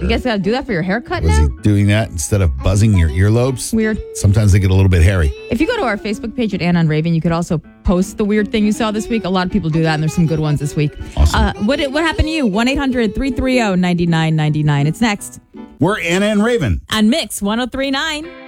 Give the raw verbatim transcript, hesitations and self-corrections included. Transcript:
You guys got to do that for your haircut Was now? he doing that instead of buzzing your earlobes? Weird. Sometimes they get a little bit hairy. If you go to our Facebook page at Anna and Raven, you could also post the weird thing you saw this week. A lot of people do that, and there's some good ones this week. Awesome. Uh, what what happened to you? one eight hundred three three zero nine nine nine nine. It's next We're Anna and Raven. on Mix one oh three point nine.